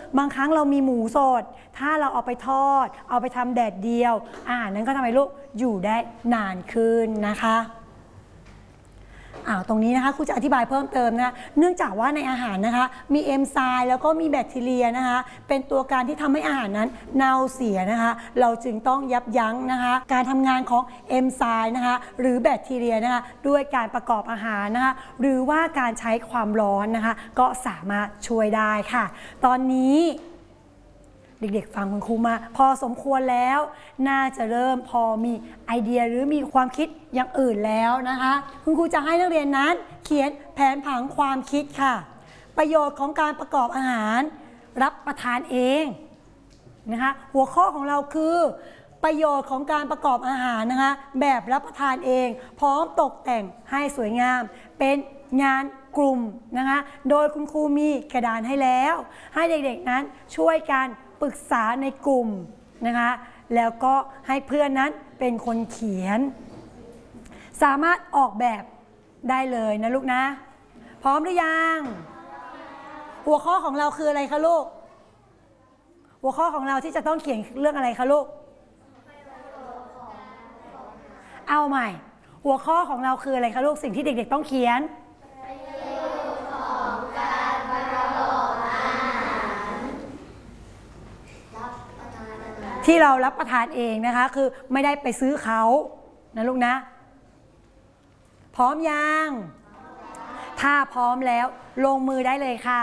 บางครั้งเรามีหมูสดถ้าเราเอาไปทอดเอาไปทำแดดเดียวอาหารนั้นก็ทำให้ลูกอยู่ได้นานขึ้นนะคะตรงนี้นะคะครูจะอธิบายเพิ่มเติมนะเนื่องจากว่าในอาหารนะคะมีเอนไซม์แล้วก็มีแบคทีเรียนะคะเป็นตัวการที่ทำให้อาหารนั้นเน่าเสียนะคะเราจึงต้องยับยั้งนะคะการทำงานของเอนไซม์นะคะหรือแบคทีเรียนะคะด้วยการประกอบอาหารนะคะหรือว่าการใช้ความร้อนนะคะก็สามารถช่วยได้ค่ะตอนนี้เด็กๆฟังคุณครูมาพอสมควรแล้วน่าจะเริ่มพอมีไอเดียหรือมีความคิดอย่างอื่นแล้วนะคะคุณครูจะให้นักเรียนนั้นเขียนแผนผังความคิดค่ะประโยชน์ของการประกอบอาหารรับประทานเองนะคะหัวข้อของเราคือประโยชน์ของการประกอบอาหารนะคะแบบรับประทานเองพร้อมตกแต่งให้สวยงามเป็นงานกลุ่มนะคะโดยคุณครูมีกระดานให้แล้วให้เด็กๆนั้นช่วยกันปรึกษาในกลุ่มนะคะแล้วก็ให้เพื่อนนั้นเป็นคนเขียนสามารถออกแบบได้เลยนะลูกนะพร้อมหรือยังหัวข้อของเราคืออะไรคะลูกหัวข้อของเราที่จะต้องเขียนเรื่องอะไรคะลูกเอาใหม่หัวข้อของเราคืออะไรคะลูกสิ่งที่เด็กๆต้องเขียนที่เรารับประทานเองนะคะคือไม่ได้ไปซื้อเขานะลูกนะพร้อมยังถ้าพร้อมแล้วลงมือได้เลยค่ะ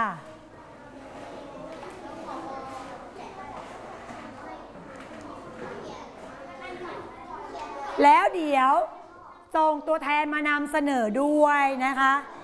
แล้วเดี๋ยวส่งตัวแทนมานำเสนอด้วยนะคะ